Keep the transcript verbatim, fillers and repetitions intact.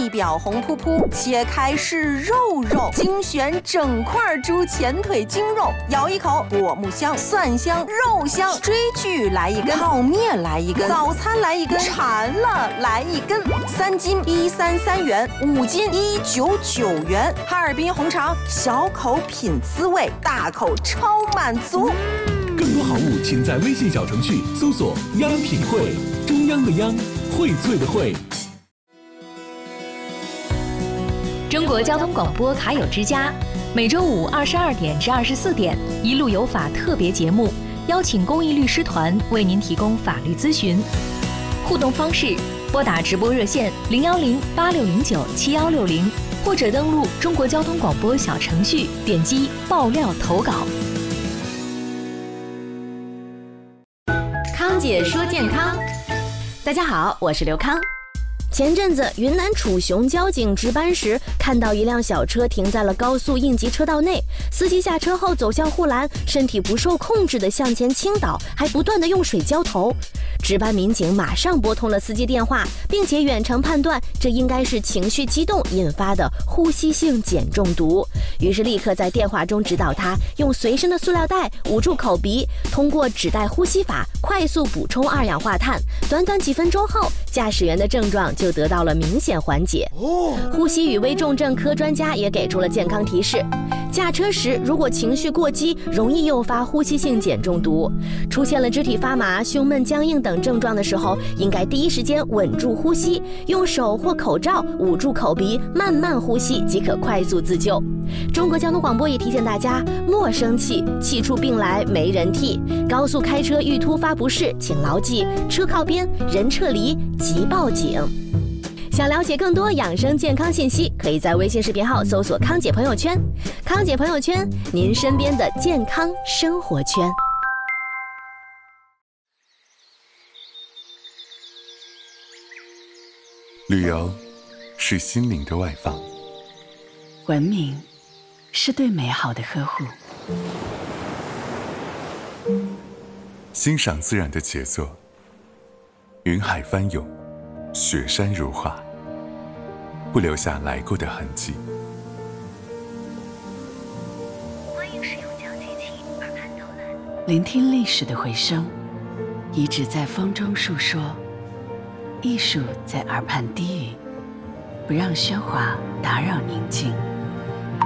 地表红扑扑，切开是肉肉，精选整块猪前腿精肉，咬一口果木香、蒜香、肉香，追剧来一根，泡面来一根，早餐来一根，馋了来一根，三斤一三三元，五斤一九九元。哈尔滨红肠，小口品滋味，大口超满足。 更多好物，请在微信小程序搜索“央品汇”，中央的央，荟萃的荟。 中国交通广播卡友之家，每周五二十二点至二十四点，一路有法特别节目，邀请公益律师团为您提供法律咨询。互动方式：拨打直播热线零幺零八六零九七幺六零，或者登录中国交通广播小程序，点击爆料投稿。康姐说健康，大家好，我是刘康。 前阵子，云南楚雄交警值班时，看到一辆小车停在了高速应急车道内，司机下车后走向护栏，身体不受控制地向前倾倒，还不断地用水浇头。值班民警马上拨通了司机电话，并且远程判断这应该是情绪激动引发的呼吸性碱中毒，于是立刻在电话中指导他用随身的塑料袋捂住口鼻，通过指带呼吸法快速补充二氧化碳。短短几分钟后，驾驶员的症状就得到了明显缓解。呼吸与危重症科专家也给出了健康提示：驾车时如果情绪过激，容易诱发呼吸性碱中毒。出现了肢体发麻、胸闷、僵硬等症状的时候，应该第一时间稳住呼吸，用手或口罩捂住口鼻，慢慢呼吸即可快速自救。中国交通广播也提醒大家，莫生气，气出病来没人替。高速开车遇突发不适，请牢记车靠边，人撤离，即报警。想了解更多养生健康信息，可以在微信视频号搜索康姐朋友圈。康姐朋友圈，您身边的健康生活圈。 旅游是心灵的外放， 文明是对美好的呵护， 欣赏自然的杰作，云海翻涌，雪山如画，不留下来过的痕迹。 欢迎使用讲解器耳畔导览，聆听历史的回声，遗址在风中述说，艺术在耳畔低语，不让喧哗打扰宁静。